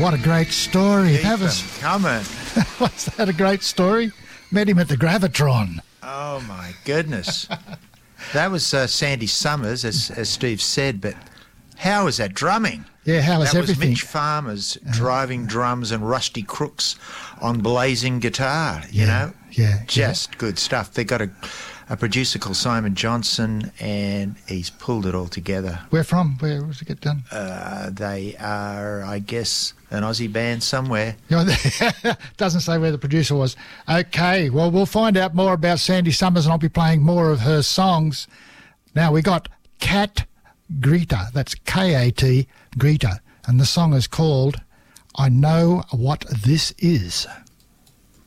what a great story. Keep them coming. Was that a great story? Met him at the Gravitron. Oh, my goodness. That was Sandy Summers, as Steve said, but how was that drumming? Yeah, how was everything? That was Mitch Farmers driving drums and Rusty Crooks on blazing guitar, you know? Yeah. Just good stuff. They got a producer called Simon Johnson, and he's pulled it all together. Where from? Where was it get done? They are, I guess, an Aussie band somewhere. Doesn't say where the producer was. Okay, well, we'll find out more about Sandy Summers, and I'll be playing more of her songs. Now, we got Kat Greta. That's K-A-T, Greta. And the song is called I Know What This Is.